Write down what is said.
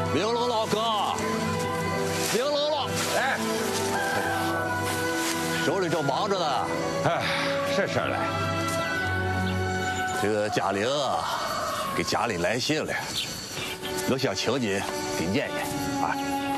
明龙老哥，明龙老，哎，手里正忙着呢。 哎，是嘞。 这个嘉玲给家里来信了，我想请你给念念啊。